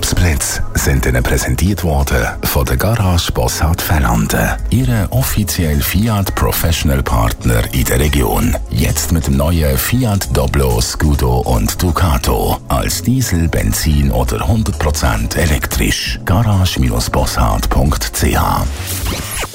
Urlaubsplätze sind Ihnen präsentiert worden von der Garage Bossart Fellanden, Ihre offizielle Fiat Professional Partner in der Region. Jetzt mit dem neuen Fiat Doblo, Scudo und Ducato. Als Diesel, Benzin oder 100% elektrisch. Garage-bossart.ch